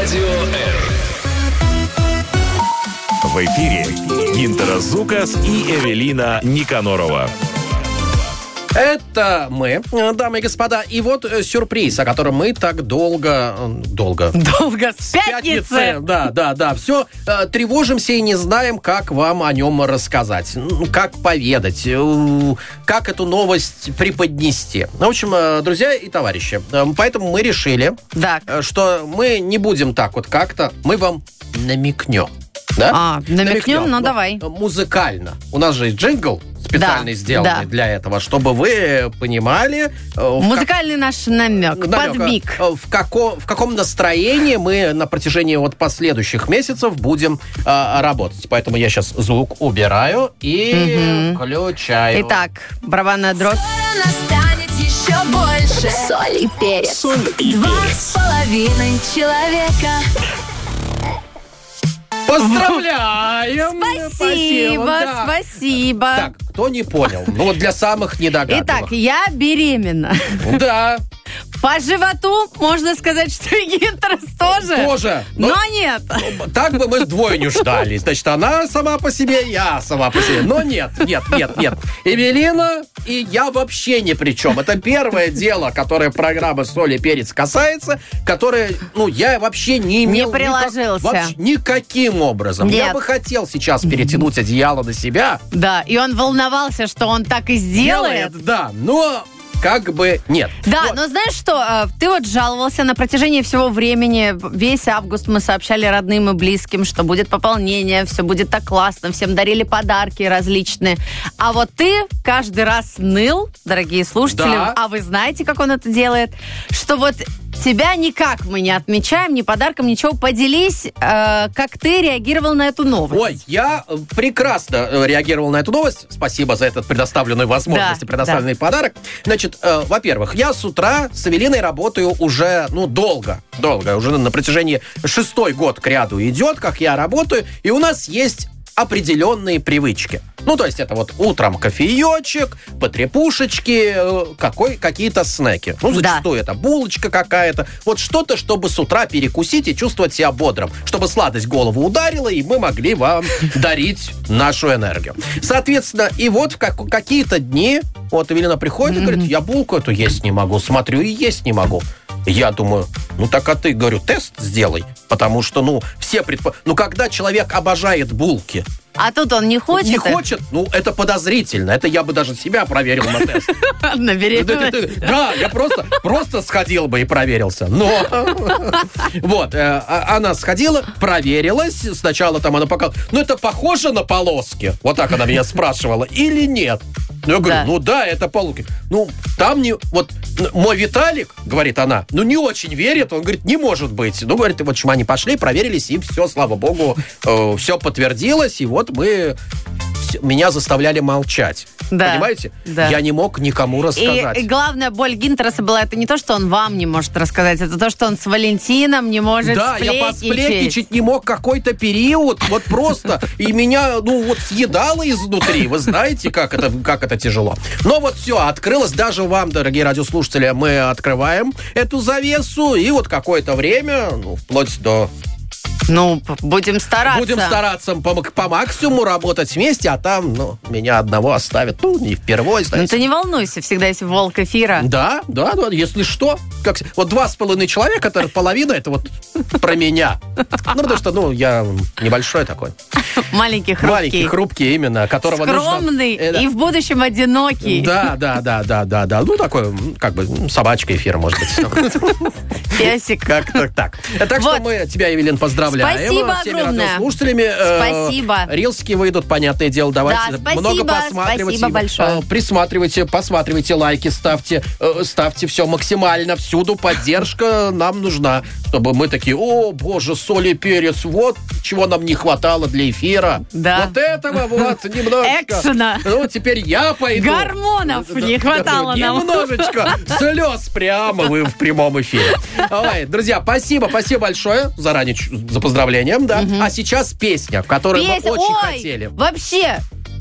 Радио R. В эфире Гинтера Зукас и Эвелина Никонорова. Это мы, дамы и господа. И вот сюрприз, о котором мы так долго С пятницы. Да. Все тревожимся и не знаем, как вам о нем рассказать. Как поведать, как эту новость преподнести. В общем, друзья и товарищи, поэтому мы решили, что мы не будем так вот как-то, мы вам намекнем. Да? Намекнем? Ну, давай. Музыкально. У нас же джингл специально сделанный для этого, чтобы вы понимали... Музыкальный наш намек, подмиг. В каком настроении мы на протяжении последующих месяцев будем работать. Поэтому я сейчас звук убираю и включаю. Итак, барабанная дробь. Настанет еще больше. Соль и перец. 2,5 человека. Поздравляем! Спасибо. Так, кто не понял? Ну вот для самых недогадливых. Итак, я беременна. Да. По животу можно сказать, что и Гинтерс тоже. Но нет. Так бы мы двойню ждали. Значит, она сама по себе, я сама по себе. Но нет. Эвелина и я вообще ни при чем. Это первое дело, которое программа «Соль и перец» касается, которое, я вообще не имел... Не приложился. Никаким образом. Нет. Я бы хотел сейчас перетянуть одеяло на себя. Да, и он волновался, что он так и сделает. Да, но... Как бы нет. Да, но знаешь что? Ты жаловался на протяжении всего времени. Весь август мы сообщали родным и близким, что будет пополнение, все будет так классно, всем дарили подарки различные. А вот ты каждый раз ныл, дорогие слушатели, а вы знаете, как он это делает, что тебя никак мы не отмечаем, ни подарком, ничего. Поделись, как ты реагировал на эту новость. Ой, я прекрасно реагировал на эту новость. Спасибо за этот предоставленную возможность и предоставленный подарок. Значит, во-первых, я с утра с Эвелиной работаю уже, долго. Уже на протяжении 6-й год к ряду идет, как я работаю. И у нас есть определенные привычки. То есть это утром кофеечек, потрепушечки, какие-то снеки. Зачастую это булочка какая-то. Что-то, чтобы с утра перекусить и чувствовать себя бодрым. Чтобы сладость голову ударила, и мы могли вам дарить нашу энергию. Соответственно, и в какие-то дни, Эвелина приходит и говорит, я булку эту есть не могу. Смотрю и есть не могу. Я думаю, так а ты, говорю, тест сделай. Потому что, когда человек обожает булки, а тут он не хочет? Не хочет? Это подозрительно. Это я бы даже себя проверил на тест. На беременность? Да, я просто сходил бы и проверился. Но она сходила, проверилась. Сначала там она показала. Это похоже на полоски? Вот так она меня спрашивала. Или нет? Я говорю, это полоски. Там не... мой Виталик, говорит она, не очень верит. Он говорит, не может быть. Говорит, они пошли, проверились, и все, слава богу, все подтвердилось. И меня заставляли молчать. Да. Понимаете? Да. Я не мог никому рассказать. И главная боль Гинтерса была, это не то, что он вам не может рассказать, это то, что он с Валентином не может сплетничать. Да, я посплетничать не мог какой-то период, просто, и меня, съедало изнутри. Вы знаете, как это тяжело. Но все, открылось даже вам, дорогие радиослушатели, мы открываем эту завесу, и какое-то время, вплоть до... будем стараться. Будем стараться по максимуму работать вместе, а там, меня одного оставят. Не впервые, знаете. Ты не волнуйся, всегда есть волк эфира. Да, если что. 2,5 человека, это половина, это про меня. Потому что, я небольшой такой. Маленький, хрупкий. Маленький, хрупкий именно, которого скромный нужно... и в будущем одинокий. Да. Такой, собачка эфир, может быть. Песик. Как-то так. Так что мы тебя, Евелин, поздравляем. Спасибо всеми огромное. Радиослушателями. Спасибо. Рилски выйдут, понятное дело. Давайте много посматривать. Спасибо большое. Присматривайте, посматривайте, лайки ставьте все максимально. Всюду поддержка нам нужна. Чтобы мы такие, боже, соль и перец, чего нам не хватало для эфира. Да. Этого немножечко. Экшена. Теперь я пойду. Гормонов не хватало нам. Немножечко слез прямо вы в прямом эфире. Друзья, спасибо большое заранее за поздравлением, да. А сейчас песня, которую мы очень хотели. Вообще,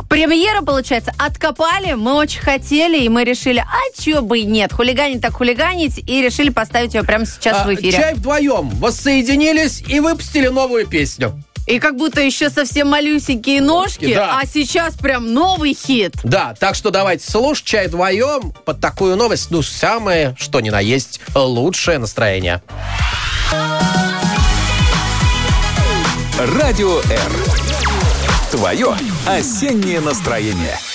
Премьера, получается, откопали, мы очень хотели, и мы решили, а чё бы и нет, хулиганить так хулиганить, и решили поставить ее прямо сейчас в эфире. Чай вдвоем воссоединились и выпустили новую песню. И как будто еще совсем малюсенькие ножки, да. А сейчас прям новый хит. Да, так что давайте слушать «Чай вдвоем» под такую новость. Ну, самое, что ни на есть, лучшее настроение. Радио R. Твое осеннее настроение.